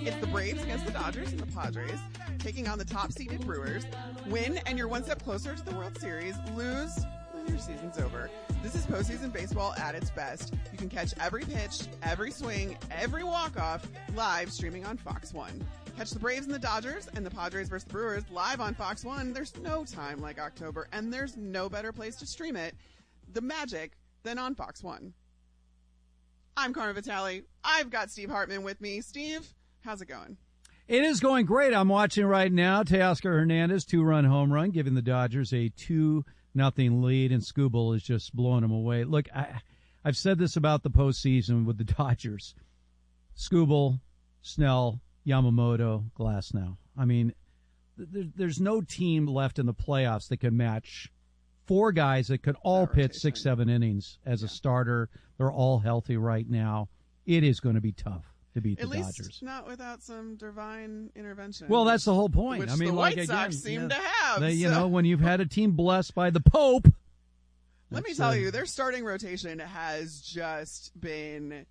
It's the Braves against the Dodgers and the Padres, taking on the top-seeded Brewers. Win, and you're one step closer to the World Series. Lose, then your season's over. This is postseason baseball at its best. You can catch every pitch, every swing, every walk-off live streaming on Fox 1. Catch the Braves and the Dodgers and the Padres versus the Brewers live on Fox 1. There's no time like October, and there's no better place to stream it, the magic, than on Fox 1. I'm Carmen Vitale. I've got Steve Hartman with me. Steve, how's it going? It is going great. I'm watching right now. Teoscar Hernandez, 2-run home run, giving the Dodgers a 2-0 lead, and Skubal is just blowing them away. Look, I've said this about the postseason with the Dodgers. Skubal, Snell, Yamamoto, Glasnow. I mean, there's no team left in the playoffs that can match four guys that could all pitch 6-7 innings as a starter. They're all healthy right now. It is going to be tough to beat the Dodgers. At least not without some divine intervention. Well, that's the whole point. Which I mean, the like, White Sox seem to have. You know, when you've had a team blessed by the Pope. Let me tell you, their starting rotation has just been.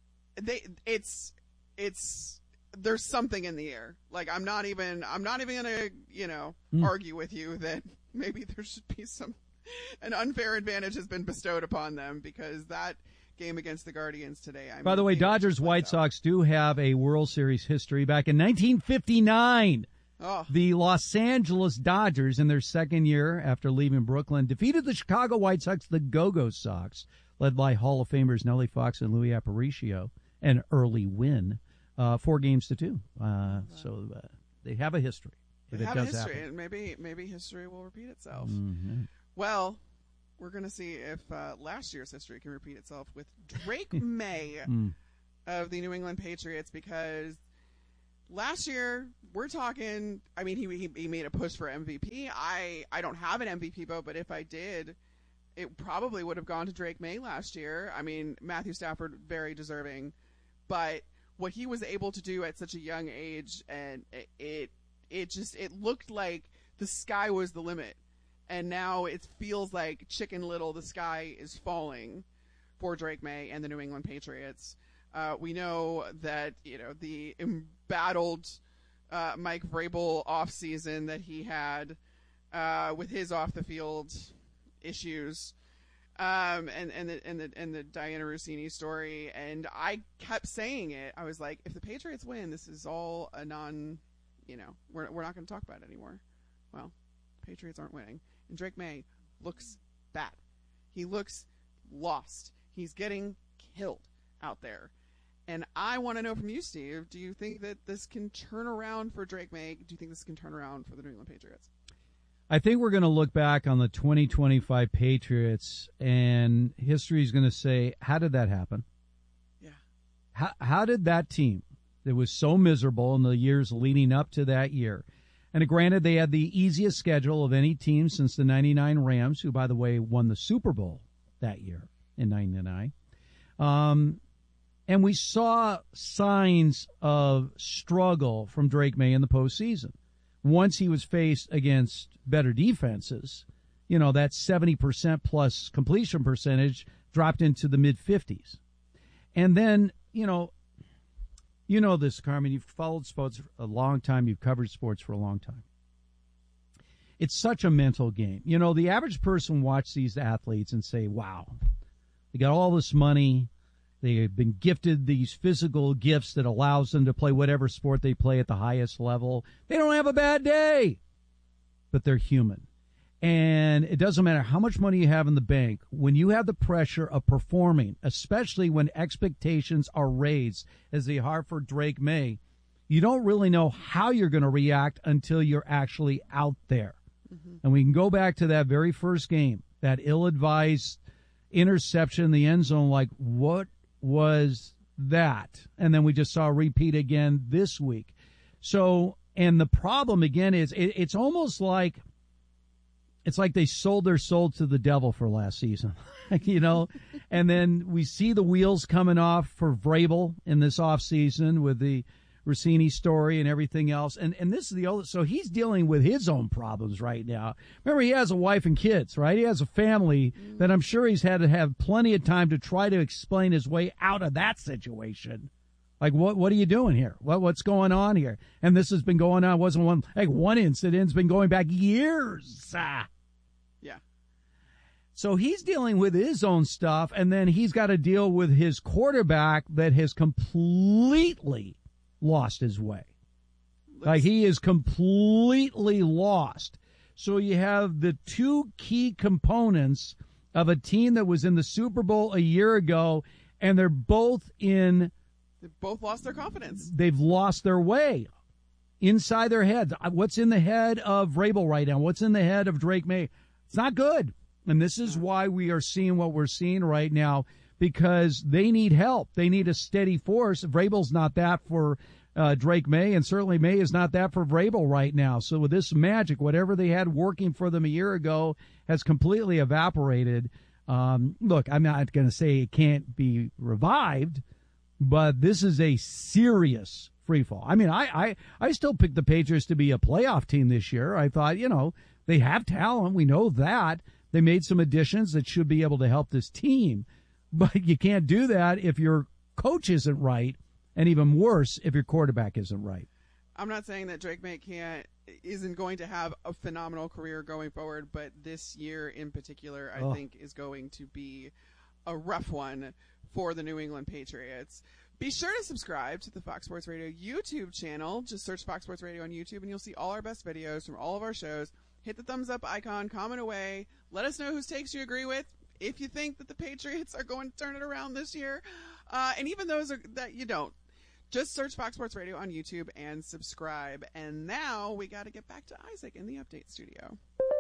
There's something in the air. Like, I'm not even gonna, argue with you that maybe there should be an unfair advantage has been bestowed upon them, because that game against the Guardians today. By the way, Dodgers White Sox do have a World Series history. Back in 1959, the Los Angeles Dodgers, in their second year after leaving Brooklyn, defeated the Chicago White Sox, the Go-Go Sox, led by Hall of Famers Nellie Fox and Louis Aparicio, an early win, 4-2. So they have a history. They have a history, and maybe history will repeat itself. Mm-hmm. Well, we're going to see if last year's history can repeat itself with Drake May of the New England Patriots, because last year, we're talking, I mean, he made a push for MVP. I don't have an MVP vote, but if I did, it probably would have gone to Drake May last year. I mean, Matthew Stafford, very deserving, but what he was able to do at such a young age, and it looked like the sky was the limit. And now it feels like Chicken Little, the sky is falling for Drake May and the New England Patriots. We know that, the embattled Mike Vrabel offseason that he had with his off-the-field issues, and the Diana Rossini story. And I kept saying it. I was like, if the Patriots win, this is all a we're not going to talk about it anymore. Well, Patriots aren't winning. And Drake May looks bad. He looks lost. He's getting killed out there. And I want to know from you, Steve, do you think that this can turn around for Drake May? Do you think this can turn around for the New England Patriots? I think we're going to look back on the 2025 Patriots, and history is going to say, how did that happen? Yeah. How did that team that was so miserable in the years leading up to that year, and granted, they had the easiest schedule of any team since the 99 Rams, who, by the way, won the Super Bowl that year in 99. And we saw signs of struggle from Drake May in the postseason. Once he was faced against better defenses, that 70% plus completion percentage dropped into the mid-50s. And then, you know this, Carmen. You've followed sports for a long time. You've covered sports for a long time. It's such a mental game. The average person watches these athletes and say, wow, they got all this money. They've been gifted these physical gifts that allows them to play whatever sport they play at the highest level. They don't have a bad day, but they're human. And it doesn't matter how much money you have in the bank. When you have the pressure of performing, especially when expectations are raised, as they are for Drake May, you don't really know how you're going to react until you're actually out there. Mm-hmm. And we can go back to that very first game, that ill-advised interception in the end zone, like, what was that? And then we just saw a repeat again this week. So, and the problem again is it's almost like, it's like they sold their soul to the devil for last season, and then we see the wheels coming off for Vrabel in this offseason with the Rossini story and everything else. And this is so he's dealing with his own problems right now. Remember, he has a wife and kids, right? He has a family that I'm sure he's had to have plenty of time to try to explain his way out of that situation. Like, what are you doing here? What's going on here? And this has been going on. Wasn't one incident's been going back years. Yeah. So he's dealing with his own stuff, and then he's got to deal with his quarterback that has completely lost his way. Like, he is completely lost. So you have the two key components of a team that was in the Super Bowl a year ago, and they're both in... They've both lost their confidence. They've lost their way inside their heads. What's in the head of Vrabel right now? What's in the head of Drake May? It's not good. And this is why we are seeing what we're seeing right now, because they need help. They need a steady force. Vrabel's not that for Drake May, and certainly May is not that for Vrabel right now. So with this magic, whatever they had working for them a year ago has completely evaporated. Look, I'm not going to say it can't be revived, but this is a serious free fall. I mean, I still pick the Patriots to be a playoff team this year. I thought, they have talent. We know that. They made some additions that should be able to help this team. But you can't do that if your coach isn't right, and even worse, if your quarterback isn't right. I'm not saying that Drake May isn't going to have a phenomenal career going forward, but this year in particular, I think, is going to be a rough one for the New England Patriots. Be sure to subscribe to the Fox Sports Radio YouTube channel. Just search Fox Sports Radio on YouTube, and you'll see all our best videos from all of our shows. Hit the thumbs up icon, comment away. Let us know whose takes you agree with. If you think that the Patriots are going to turn it around this year, and even those that you don't. Just search Fox Sports Radio on YouTube and subscribe. And now we got to get back to Isaac in the update studio.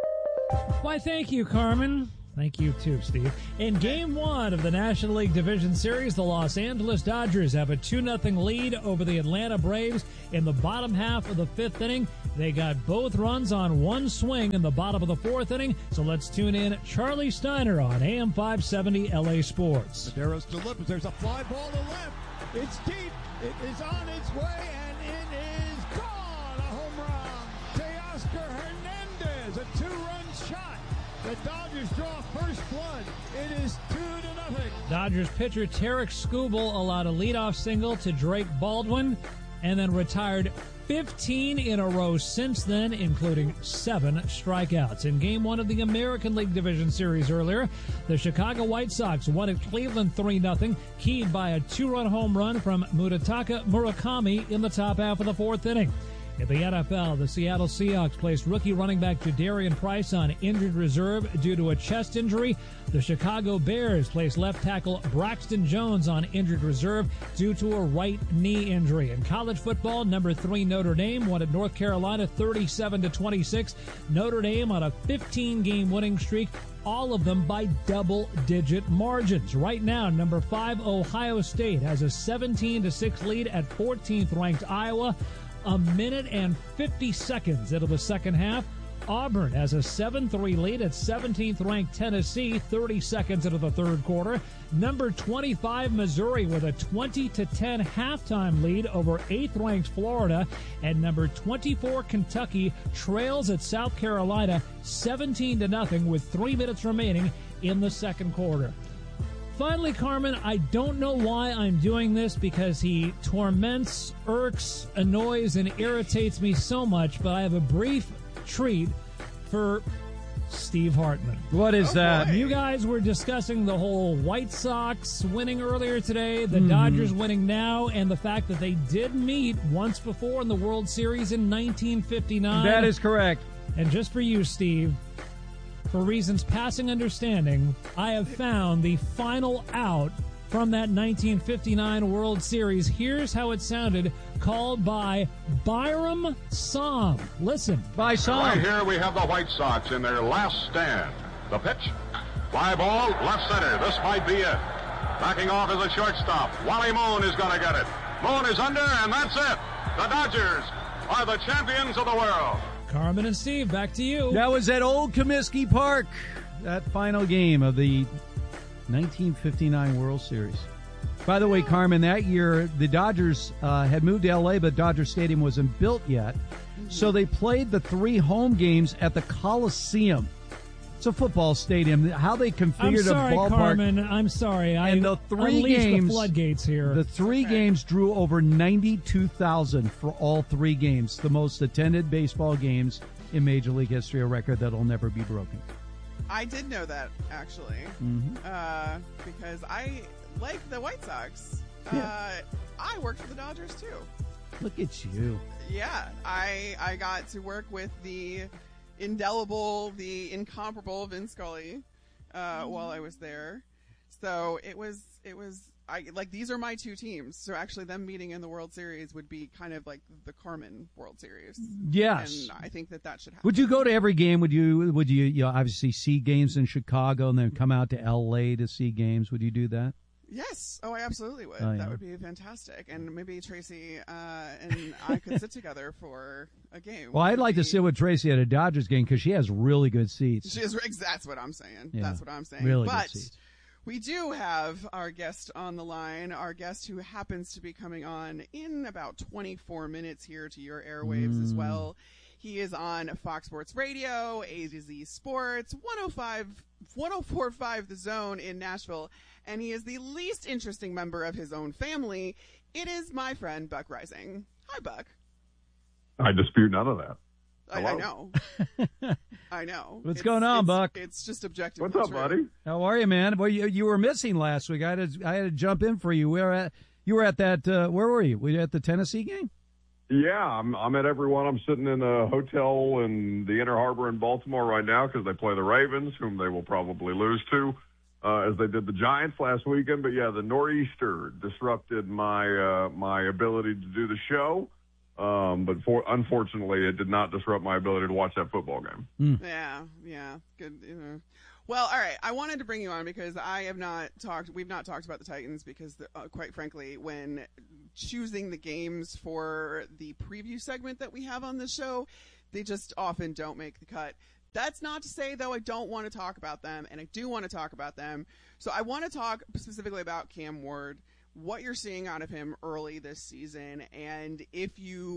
Why, thank you, Carmen. Thank you, too, Steve. In Game 1 of the National League Division Series, the Los Angeles Dodgers have a 2-0 lead over the Atlanta Braves in the bottom half of the fifth inning. They got both runs on one swing in the bottom of the fourth inning. So let's tune in Charlie Steiner on AM 570 LA Sports. Medeiros delivers. There's a fly ball to left. It's deep. It is on its way, and it is gone. A home run. Teoscar Hernandez, a 2-run shot. The Dodgers draw first blood. It is 2-0. Dodgers pitcher Tarek Skubal allowed a leadoff single to Drake Baldwin and then retired 15 in a row since then, including 7 strikeouts. In Game 1 of the American League Division Series earlier, the Chicago White Sox won at Cleveland 3-0, keyed by a 2-run home run from Murataka Murakami in the top half of the fourth inning. In the NFL, the Seattle Seahawks placed rookie running back Jadarian Price on injured reserve due to a chest injury. The Chicago Bears placed left tackle Braxton Jones on injured reserve due to a right knee injury. In college football, number 3 Notre Dame won at North Carolina 37-26. Notre Dame on a 15-game winning streak, all of them by double-digit margins. Right now, number 5 Ohio State has a 17-6 lead at 14th-ranked Iowa. A minute and 50 seconds into the second half. Auburn has a 7-3 lead at 17th-ranked Tennessee, 30 seconds into the third quarter. Number 25 Missouri with a 20-10 halftime lead over 8th-ranked Florida. And number 24 Kentucky trails at South Carolina 17-0 with 3 minutes remaining in the second quarter. Finally, Carmen, I don't know why I'm doing this because he torments, irks, annoys, and irritates me so much, but I have a brief treat for Steve Hartman. What is that? Boy. You guys were discussing the whole White Sox winning earlier today, the Dodgers winning now, and the fact that they did meet once before in the World Series in 1959. That is correct. And just for you, Steve, for reasons passing understanding, I have found the final out from that 1959 World Series. Here's how it sounded, called by Byram Som. Listen. By Som. Right here we have the White Sox in their last stand. The pitch, fly ball, left center. This might be it. Backing off is a shortstop. Wally Moon is going to get it. Moon is under, and that's it. The Dodgers are the champions of the world. Carmen and Steve, back to you. That was at Old Comiskey Park, that final game of the 1959 World Series. By the way, Carmen, that year the Dodgers had moved to L.A., but Dodger Stadium wasn't built yet. So they played the 3 home games at the Coliseum. It's a football stadium. How they configured a ballpark. Carmen. I'm sorry. And the three games, the floodgates here. The three games drew over 92,000 for all three games. The most attended baseball games in Major League history, a record that'll never be broken. I did know that, actually, because I like the White Sox. I worked for the Dodgers, too. Look at you. Yeah, I got to work with the indelible, the incomparable Vin Scully while I was there. So it was these are my two teams. So actually them meeting in the World Series would be kind of like the Carmen World Series. Yes. And I think that should happen. Would you go to every game? Would you obviously see games in Chicago and then come out to LA to see games? Would you do that? Yes. Oh, I absolutely would. Oh, yeah. That would be fantastic. And maybe Tracy and I could sit together for a game. Well, I'd like to sit with Tracy at a Dodgers game because she has really good seats. That's what I'm saying. Yeah, that's what I'm saying. Really but good seats. We do have our guest on the line, our guest who happens to be coming on in about 24 minutes here to your airwaves as well. He is on Fox Sports Radio, A to Z Sports, 104.5 The Zone in Nashville, and he is the least interesting member of his own family. It is my friend, Buck Rising. Hi, Buck. I dispute none of that. I know. I know. What's going on, Buck? It's just objective. What's up, buddy? How are you, man? Well, you were missing last week. I had to jump in for you. You were at that. Where were you? Were you at the Tennessee game? Yeah, I'm at everyone. I'm sitting in a hotel in the Inner Harbor in Baltimore right now because they play the Ravens, whom they will probably lose to, as they did the Giants last weekend. But yeah, the nor'easter disrupted my my ability to do the show. But unfortunately, it did not disrupt my ability to watch that football game. Yeah, good. Well, all right. I wanted to bring you on because we've not talked about the Titans because, quite frankly, when choosing the games for the preview segment that we have on this show, they just often don't make the cut. That's not to say, though, I don't want to talk about them, and I do want to talk about them. So I want to talk specifically about Cam Ward, what you're seeing out of him early this season, and if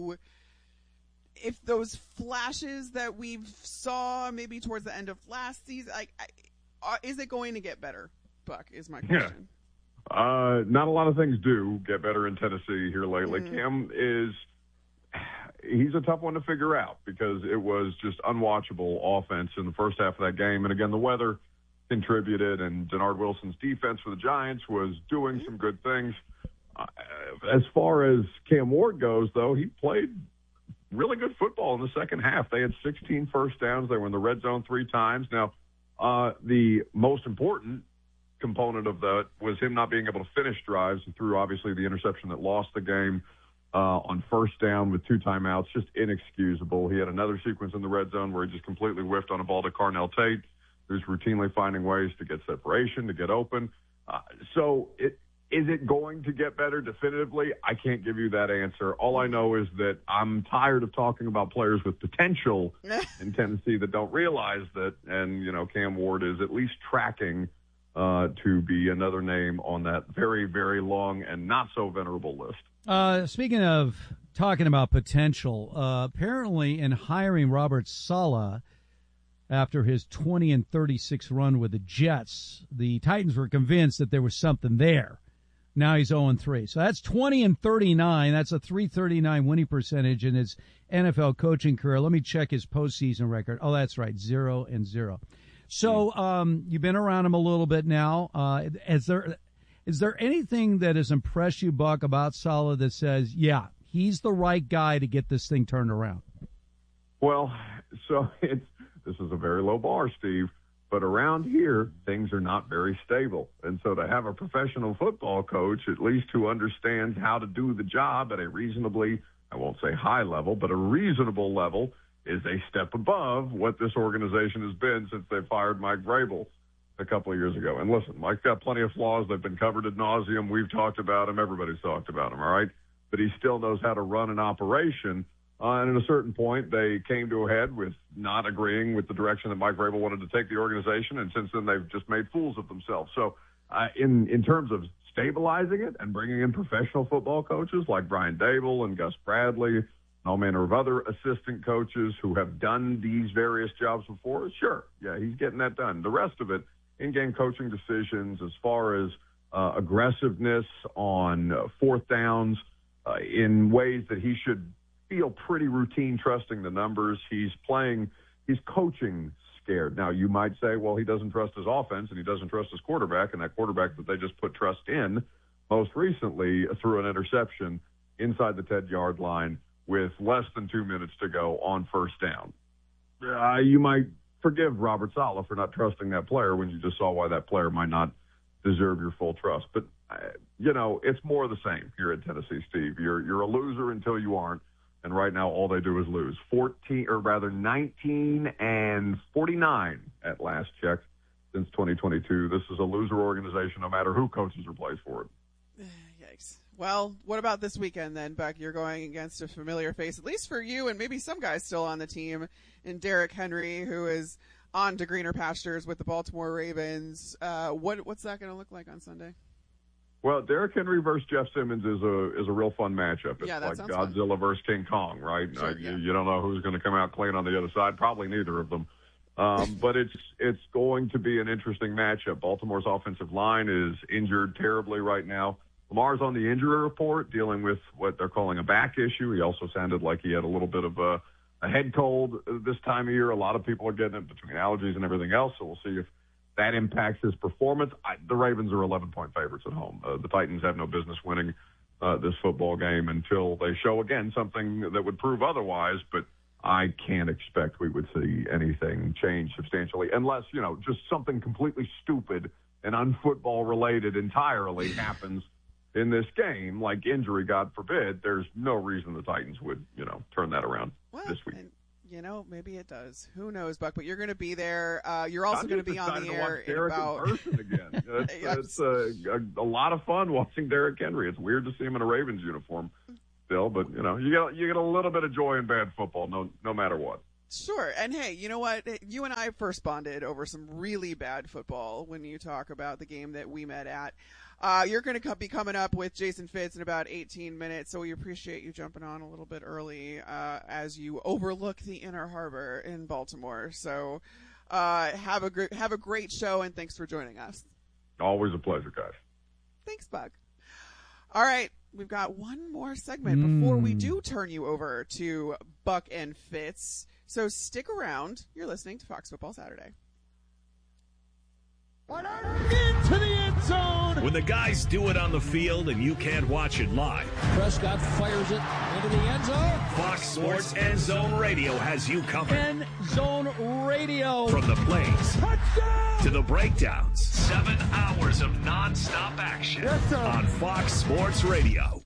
those flashes that we've saw maybe towards the end of last season, is it going to get better? Buck is my question. Yeah. Not a lot of things do get better in Tennessee here lately. Cam he's a tough one to figure out because it was just unwatchable offense in the first half of that game. And again, the weather contributed, and Denard Wilson's defense for the Giants was doing some good things. As far as Cam Ward goes, though, he played really good football in the second half. They had 16 first downs. They were in the red zone 3 times. Now, the most important component of that was him not being able to finish drives. He threw, obviously, the interception that lost the game on first down with 2 timeouts, just inexcusable. He had another sequence in the red zone where he just completely whiffed on a ball to Carnell Tate, who's routinely finding ways to get separation, to get open. Is it going to get better definitively? I can't give you that answer. All I know is that I'm tired of talking about players with potential in Tennessee that don't realize that. And, Cam Ward is at least tracking to be another name on that very, very long and not so venerable list. Speaking of talking about potential, apparently in hiring Robert Saleh after his 20-36 run with the Jets, the Titans were convinced that there was something there. Now he's 0-3. So that's 20-39. That's a .339 winning percentage in his NFL coaching career. Let me check his postseason record. Oh, that's right, 0-0. So you've been around him a little bit now. Is there anything that has impressed you, Buck, about Saleh that says, yeah, he's the right guy to get this thing turned around? Well, so this is a very low bar, Steve. But around here, things are not very stable. And so to have a professional football coach, at least who understands how to do the job at a reasonably, I won't say high level, but a reasonable level, is a step above what this organization has been since they fired Mike Vrabel a couple of years ago. And listen, Mike's got plenty of flaws. They've been covered ad nauseum. We've talked about him. Everybody's talked about him, all right? But he still knows how to run an operation. And at a certain point, they came to a head with not agreeing with the direction that Mike Vrabel wanted to take the organization, and since then they've just made fools of themselves. So in terms of stabilizing it and bringing in professional football coaches like Brian Dable and Gus Bradley all manner of other assistant coaches who have done these various jobs before, sure, yeah, he's getting that done. The rest of it, in-game coaching decisions as far as aggressiveness on fourth downs in ways that he should feel pretty routine, trusting the numbers. He's coaching scared. Now, you might say, well, he doesn't trust his offense and he doesn't trust his quarterback, and that quarterback that they just put trust in most recently threw an interception inside the 10-yard line with less than 2 minutes to go on first down. You might forgive Robert Saleh for not trusting that player when you just saw why that player might not deserve your full trust. But, it's more of the same here at Tennessee, Steve. You're a loser until you aren't, and right now all they do is lose. 19-49 at last check since 2022. This is a loser organization no matter who coaches or plays for it. Yikes. Well, what about this weekend then, Buck? You're going against a familiar face, at least for you and maybe some guys still on the team, in Derrick Henry, who is on to greener pastures with the Baltimore Ravens. What's that going to look like on Sunday? Well, Derrick Henry versus Jeff Simmons is a real fun matchup. It's like Godzilla fun. Versus King Kong, right? Sure, yeah. You don't know who's going to come out clean on the other side. Probably neither of them. But it's going to be an interesting matchup. Baltimore's offensive line is injured terribly right now. Lamar's on the injury report dealing with what they're calling a back issue. He also sounded like he had a little bit of a head cold this time of year. A lot of people are getting it between allergies and everything else, so we'll see if that impacts his performance. The Ravens are 11-point favorites at home. The Titans have no business winning this football game until they show again something that would prove otherwise, but I can't expect we would see anything change substantially unless, just something completely stupid and unfootball related entirely happens in this game, like injury, God forbid. There's no reason the Titans would, turn that around this week. And, maybe it does. Who knows, Buck? But you're going to be there. You're also going to be on the air in about. In person again. It's a lot of fun watching Derrick Henry. It's weird to see him in a Ravens uniform still, but you get a little bit of joy in bad football, no matter what. Sure. And hey, you know what? You and I first bonded over some really bad football when you talk about the game that we met at. You're going to be coming up with Jason Fitz in about 18 minutes, so we appreciate you jumping on a little bit early as you overlook the Inner Harbor in Baltimore. So have a great show, and thanks for joining us. Always a pleasure, guys. Thanks, Buck. All right, we've got one more segment before we do turn you over to Buck and Fitz. So stick around. You're listening to Fox Football Saturday. Into the end zone. When the guys do it on the field and you can't watch it live, Prescott fires it into the end zone. Fox Sports End Zone Radio has you covered. End Zone Radio. From the plays Touchdown! to the breakdowns, 7 hours of nonstop action on Fox Sports Radio.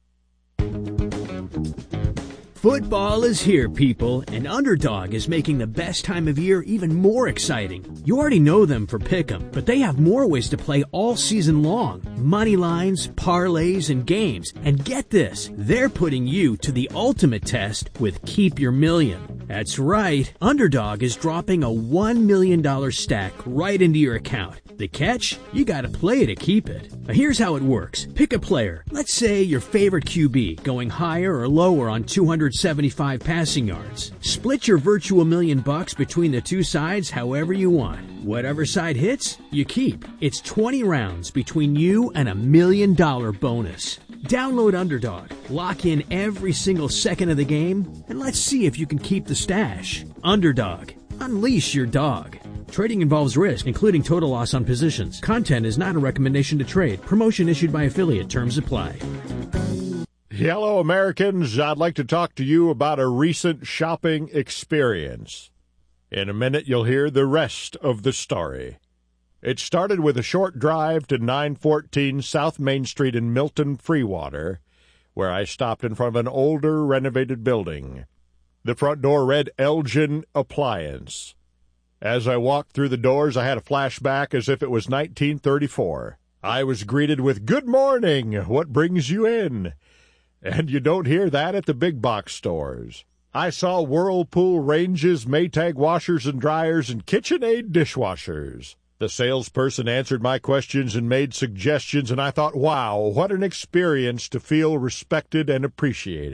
Football is here, people, and Underdog is making the best time of year even more exciting. You already know them for Pick'em, but they have more ways to play all season long. Money lines, parlays, and games. And get this, they're putting you to the ultimate test with Keep Your Million. That's right, Underdog is dropping a $1 million stack right into your account. The catch? You gotta play to keep it. Now here's how it works. Pick a player. Let's say your favorite QB, going higher or lower on 275 passing yards. Split your virtual $1 million between the two sides however you want. Whatever side hits, you keep. It's 20 rounds between you and $1 million bonus. Download Underdog, lock in every single second of the game, and let's see if you can keep the stash. Underdog. Unleash your dog. Trading involves risk, including total loss on positions. Content is not a recommendation to trade. Promotion issued by affiliate. Terms apply. Hello, Americans. I'd like to talk to you about a recent shopping experience. In a minute, you'll hear the rest of the story. It started with a short drive to 914 South Main Street in Milton, Freewater, where I stopped in front of an older, renovated building. The front door read Elgin Appliance. As I walked through the doors, I had a flashback as if it was 1934. I was greeted with, "Good morning, what brings you in?" And you don't hear that at the big box stores. I saw Whirlpool ranges, Maytag washers and dryers, and KitchenAid dishwashers. The salesperson answered my questions and made suggestions, and I thought, wow, what an experience to feel respected and appreciated.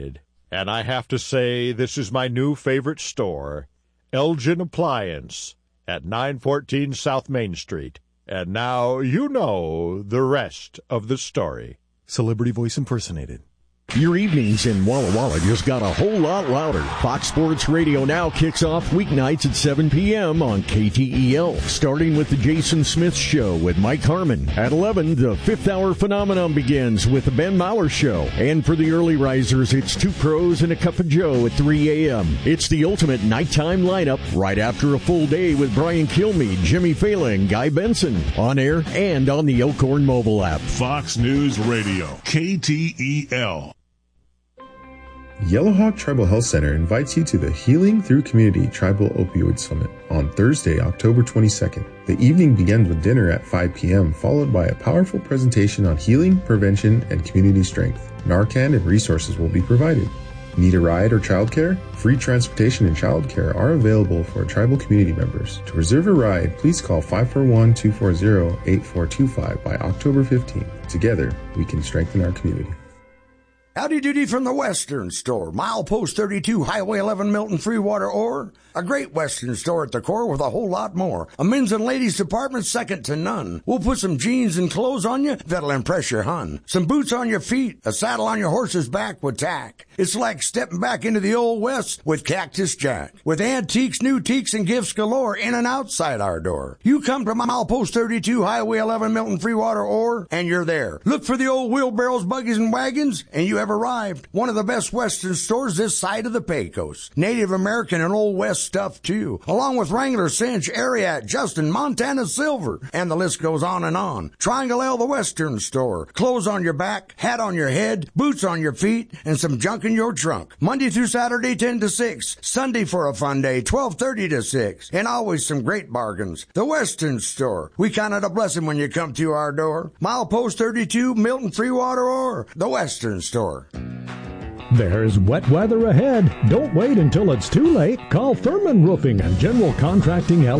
And I have to say, this is my new favorite store, Elgin Appliance, at 914 South Main Street. And now you know the rest of the story. Celebrity voice impersonated. Your evenings in Walla Walla just got a whole lot louder. Fox Sports Radio now kicks off weeknights at 7 p.m. on KTEL, starting with the Jason Smith Show with Mike Harmon. At 11, the Fifth Hour Phenomenon begins with the Ben Maurer Show. And for the early risers, it's Two Pros and a Cup of Joe at 3 a.m. It's the ultimate nighttime lineup right after a full day with Brian Kilmeade, Jimmy Fallon, and Guy Benson. On air and on the Elkhorn mobile app. Fox News Radio, KTEL. Yellowhawk Tribal Health Center invites you to the Healing Through Community Tribal Opioid Summit on Thursday, October 22nd. The evening begins with dinner at 5 p.m., followed by a powerful presentation on healing, prevention, and community strength. Narcan and resources will be provided. Need a ride or childcare? Free transportation and childcare are available for tribal community members. To reserve a ride, please call 541-240-8425 by October 15th. Together, we can strengthen our community. Howdy doody from the Western Store. Milepost 32, Highway 11, Milton, Freewater, or a great Western store at the core with a whole lot more. A men's and ladies department second to none. We'll put some jeans and clothes on you that'll impress your hun. Some boots on your feet, a saddle on your horse's back with tack. It's like stepping back into the Old West with Cactus Jack. With antiques, new teaks, and gifts galore in and outside our door. You come to Milepost 32, Highway 11, Milton, Freewater, or, and you're there. Look for the old wheelbarrows, buggies, and wagons, and you have arrived. One of the best Western stores this side of the Pecos. Native American and Old West stuff, too. Along with Wrangler, Cinch, Ariat, Justin, Montana Silver. And the list goes on and on. Triangle L, the Western Store. Clothes on your back, hat on your head, boots on your feet, and some junk in your trunk. Monday through Saturday, 10 to 6. Sunday for a fun day, 12:30 to 6. And always some great bargains. The Western Store. We count it a blessing when you come to our door. Milepost 32, Milton, Freewater, or the Western Store. There's wet weather ahead. Don't wait until it's too late. Call Thurman Roofing and General Contracting